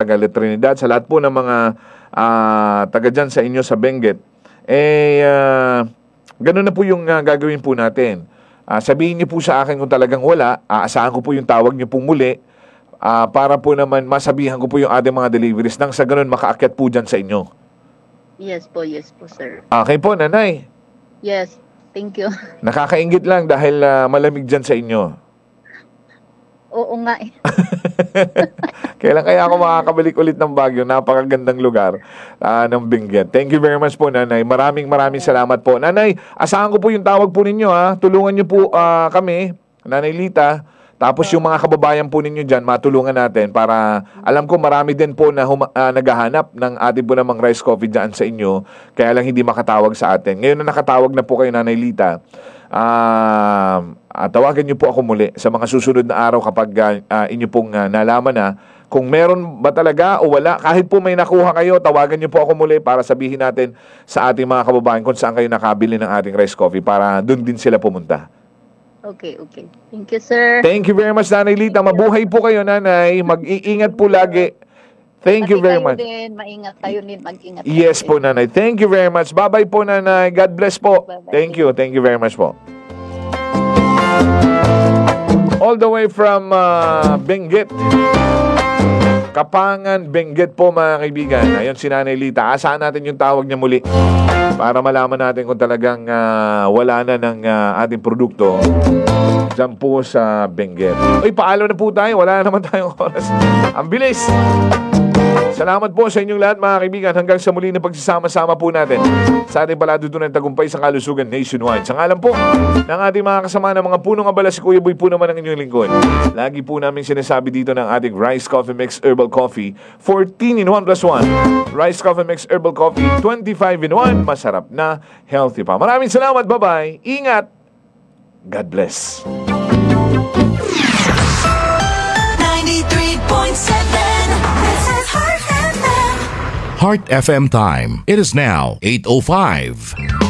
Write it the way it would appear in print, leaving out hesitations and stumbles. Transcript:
taga Trinidad, sa lahat po ng mga taga dyan sa inyo sa Benguet, ganun na po yung gagawin po natin. Sabihin niyo po sa akin kung talagang wala, aasahan ko po yung tawag niyo pong muli, para po naman masabihan ko po yung ating mga deliveries nang sa ganun makaakyat po dyan sa inyo. Yes po, sir. Okay po, nanay. Yes, thank you. Nakakaingit lang dahil malamig dyan sa inyo. Oo nga eh. Kailan kaya ako makakabalik ulit ng Baguio? Napakagandang lugar ng Benguet. Thank you very much po, nanay. Maraming salamat po. Nanay, asahan ko po yung tawag po ninyo, ha. Tulungan niyo po kami, Nanay Lita. Tapos yung mga kababayan po ninyo dyan, matulungan natin para, alam ko marami din po na naghahanap ng ating po namang rice coffee dyan sa inyo, kaya lang hindi makatawag sa atin. Ngayon na nakatawag na po kayo, Nanay Lita, tawagan niyo po ako muli sa mga susunod na araw kapag inyo pong nalaman na kung meron ba talaga o wala. Kahit po may nakuha kayo, tawagan niyo po ako muli para sabihin natin sa ating mga kababayan kung saan kayo nakabili ng ating rice coffee para doon din sila pumunta. Okay. Thank you, sir. Thank you very much, Nanay Lita. Mabuhay po kayo, Nanay. Mag-iingat po lagi. Thank you very much. Maingat tayo din. Mag-ingat. Yes po, Nanay. Thank you very much. Bye-bye po, Nanay. God bless po. Bye-bye. Thank you. Thank you very much po. All the way from Benguet. Kapangan, Benguet po, mga kaibigan. Ayun si Nanay Lita. Asahan natin yung tawag niya muli para malaman natin kung talagang wala na ng ating produkto dyan po sa Benguet. Uy, paalam na po tayo. Wala na naman tayong oras. Ang bilis! Salamat po sa inyong lahat, mga kaibigan. Hanggang sa muli na pagsasama-sama po natin sa ating palatuntunan tagumpay sa kalusugan nationwide. Sa ngalan po ng ating mga kasama ng mga punong abala, si Kuya Boy po naman ang inyong lingkod. Lagi po namin sinasabi dito ng ating Rice Coffee Mix Herbal Coffee, 14 in 1 plus 1. Rice Coffee Mix Herbal Coffee, 25 in 1. Masarap na, healthy pa. Maraming salamat. Bye-bye. Ingat. God bless. 93.7 Heart FM time. It is now 8:05.